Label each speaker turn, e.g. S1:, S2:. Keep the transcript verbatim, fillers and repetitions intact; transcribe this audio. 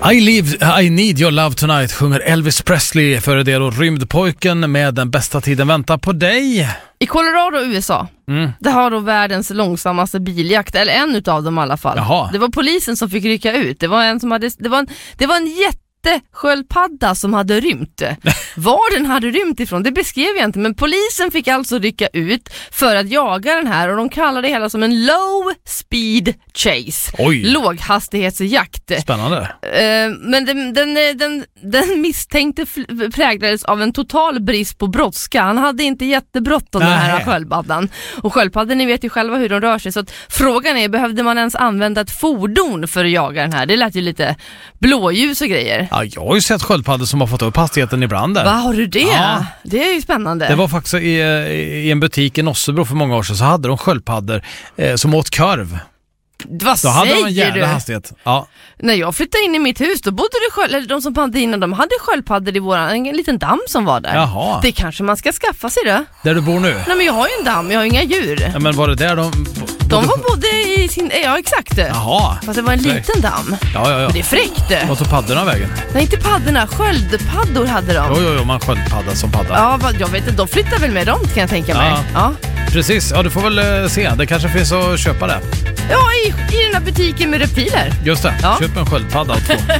S1: I live, I need your love tonight sjunger Elvis Presley, före det då Rymdpojken med Den bästa tiden väntar på dig.
S2: I Colorado, U S A,
S1: Mm.
S2: det har då världens långsammaste biljakt, eller en utav dem i alla fall.
S1: Jaha.
S2: Det var polisen som fick rycka ut. Det var en som hade, det var en, det var en jättesköldpadda som hade rymt. Var den hade rymt ifrån, det beskrev jag inte, men polisen fick alltså rycka ut för att jaga den här, och de kallar det hela som en low speed chase.
S1: Oj.
S2: Låghastighetsjakt.
S1: Spännande.
S2: Uh, men den, den, den, den misstänkte fl- präglades av en total brist på brådska. Han hade inte jättebråttom, den här
S1: Nej.
S2: sköldpaddan. Och sköldpaddan, ni vet ju själva hur de rör sig. Så att frågan är, behövde man ens använda ett fordon för att jaga den här? Det lät ju lite blåljus och grejer.
S1: Ja, jag har ju sett sköldpaddor som har fått upp hastigheten ibland där.
S2: Va, har du det?
S1: Ja.
S2: Det är ju spännande.
S1: Det var faktiskt i, i en butik i Nossebro för många år sedan, så hade de sköldpaddor eh, som åt korv.
S2: Vad
S1: Då hade de en
S2: säger
S1: jävla
S2: du?
S1: hastighet. Ja.
S2: När jag flyttade in i mitt hus, då bodde det sköld, eller de som hade innan, de hade sköldpaddor i våran, en liten damm som var där.
S1: Jaha.
S2: Det kanske man ska skaffa sig då.
S1: Där du bor nu?
S2: Nej, men jag har ju en damm, jag har inga djur.
S1: Ja, men var det där de...
S2: De var både i sin... Ja, exakt.
S1: Jaha.
S2: Fast det var en
S1: Okej.
S2: liten damm.
S1: Ja, ja, ja.
S2: Men det är fräckt.
S1: Vad tog paddorna vägen?
S2: Nej, inte paddorna. Sköldpaddor hade de.
S1: Jo, jo, jo, man sköldpadda som padda.
S2: Ja, vad- jag vet inte. De flyttar väl med dem, kan jag tänka mig.
S1: Ja.
S2: Ja,
S1: Precis, ja du får väl eh, se. Det kanske finns att köpa det.
S2: ja i, i den här butiken med reptiler.
S1: Just det,
S2: Ja.
S1: köp en sköldpadda och två.